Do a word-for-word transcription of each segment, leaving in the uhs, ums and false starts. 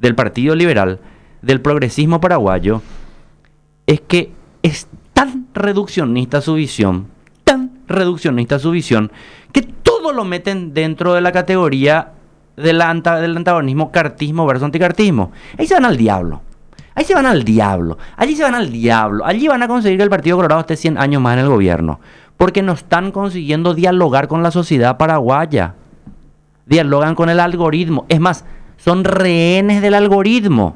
del Partido Liberal, del progresismo paraguayo, es que es tan reduccionista su visión, tan reduccionista su visión, que todo lo meten dentro de la categoría del, anta, del antagonismo cartismo versus anticartismo. Ahí se van al diablo. Ahí se van al diablo. Allí se van al diablo. Allí van a conseguir que el Partido Colorado esté cien años más en el gobierno. Porque no están consiguiendo dialogar con la sociedad paraguaya. Dialogan con el algoritmo. Es más, son rehenes del algoritmo.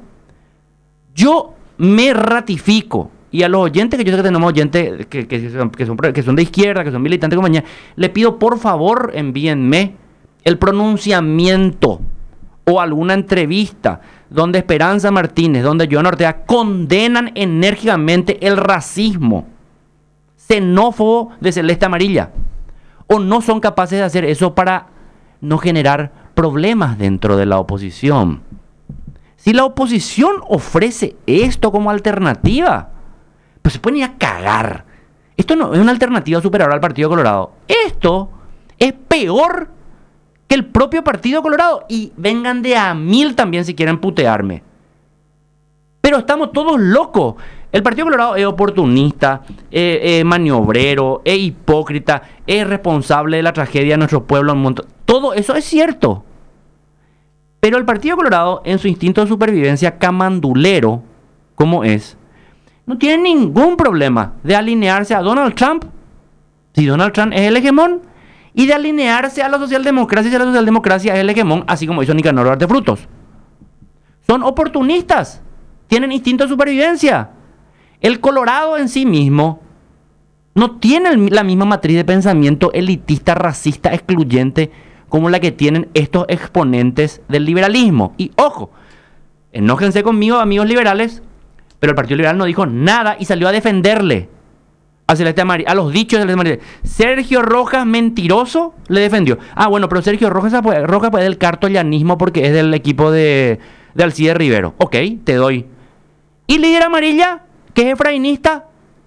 Yo me ratifico. Y a los oyentes, que yo sé que tenemos oyentes que, que, son, que, son, que son de izquierda, que son militantes de compañía, le pido por favor envíenme el pronunciamiento o alguna entrevista donde Esperanza Martínez, donde Joana Ortega condenan enérgicamente el racismo xenófobo de Celeste Amarilla. O no son capaces de hacer eso para no generar problemas dentro de la oposición. Si la oposición ofrece esto como alternativa, pues se pueden ir a cagar. Esto no es una alternativa superior al Partido Colorado. Esto es peor que el propio Partido Colorado. Y vengan de a mil también si quieren putearme. Pero estamos todos locos. El Partido Colorado es oportunista, eh, eh, maniobrero, es hipócrita, es responsable de la tragedia de nuestro pueblo. Todo eso es cierto. Pero el Partido Colorado, en su instinto de supervivencia camandulero, como es, no tiene ningún problema de alinearse a Donald Trump, si Donald Trump es el hegemón, y de alinearse a la socialdemocracia si la socialdemocracia es el hegemón, así como hizo Nicanor Artefrutos. Son oportunistas, tienen instinto de supervivencia. El Colorado en sí mismo no tiene la misma matriz de pensamiento elitista, racista, excluyente como la que tienen estos exponentes del liberalismo. Y ojo, enójense conmigo, amigos liberales, pero el Partido Liberal no dijo nada y salió a defenderle a Celeste Amarilla, a los dichos de Celeste Amarilla. Sergio Rojas, mentiroso, le defendió. Ah, bueno, pero Sergio Rojas, Rojas puede del cartoyanismo porque es del equipo de, de Alcide Rivero. Ok, te doy. Y líder amarilla, que es efrainista,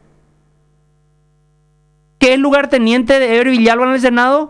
que es lugarteniente de Eber Villalba en el Senado.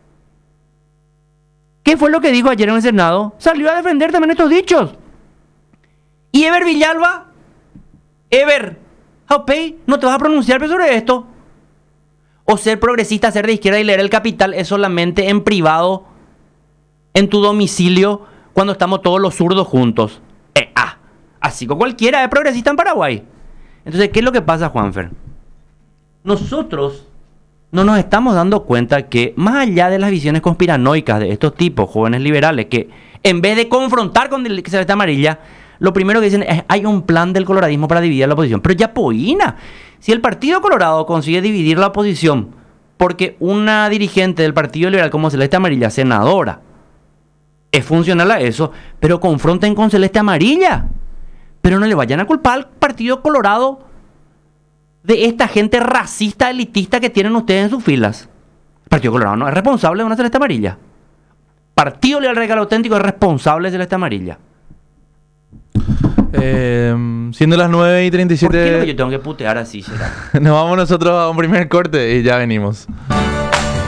¿Qué fue lo que dijo ayer en el Senado? Salió a defender también estos dichos. Y Eber Villalba, Eber, Jaupey, no te vas a pronunciar sobre esto. O ser progresista, ser de izquierda y leer El Capital es solamente en privado, en tu domicilio, cuando estamos todos los zurdos juntos. Eh, ah, así como cualquiera es progresista en Paraguay. Entonces, ¿qué es lo que pasa, Juanfer? Nosotros no nos estamos dando cuenta que, más allá de las visiones conspiranoicas de estos tipos, jóvenes liberales, que en vez de confrontar con el Celeste Amarilla, lo primero que dicen es, hay un plan del coloradismo para dividir la oposición. Pero ya poína. Si el Partido Colorado consigue dividir la oposición porque una dirigente del Partido Liberal como Celeste Amarilla, senadora, es funcional a eso, pero confronten con Celeste Amarilla. Pero no le vayan a culpar al Partido Colorado de esta gente racista, elitista que tienen ustedes en sus filas. El Partido Colorado no es responsable de una Celeste Amarilla. Partido Liberal Radical Auténtico es responsable de Celeste Amarilla. Eh, siendo las nueve y treinta y siete... ¿Por qué no yo tengo que putear así, será? Nos vamos nosotros a un primer corte y ya venimos.